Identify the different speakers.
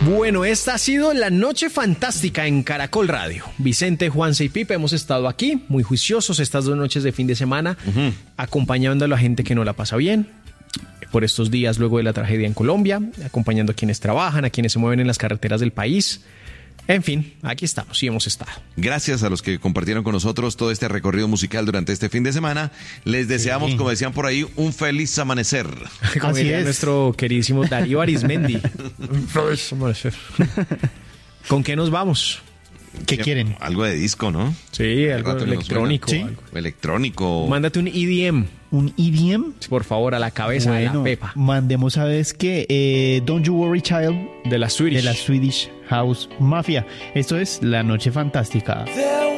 Speaker 1: Bueno, esta ha sido la noche fantástica en Caracol Radio. Vicente, Juanse y Pipe hemos estado aquí, muy juiciosos estas 2 noches de fin de semana, acompañando a la gente que no la pasa bien por estos días luego de la tragedia en Colombia, acompañando a quienes trabajan, a quienes se mueven en las carreteras del país. En fin, aquí estamos y hemos estado.
Speaker 2: Gracias a los que compartieron con nosotros todo este recorrido musical durante este fin de semana. Les deseamos, como decían por ahí, un feliz amanecer.
Speaker 1: Como diría nuestro queridísimo Darío Arismendi. Un feliz amanecer. ¿Con qué nos vamos?
Speaker 3: ¿Qué quieren?
Speaker 2: Algo de disco, ¿no?
Speaker 1: Sí, algo electrónico.
Speaker 3: ¿Sí?
Speaker 1: Algo.
Speaker 2: Electrónico.
Speaker 1: Mándate un EDM.
Speaker 3: ¿Un EDM?
Speaker 1: Por favor, a la cabeza de la Pepa.
Speaker 3: Mandemos, ¿sabes qué? Don't You Worry Child.
Speaker 1: De la Swedish.
Speaker 3: De la Swedish House Mafia. Esto es La Noche Fantástica.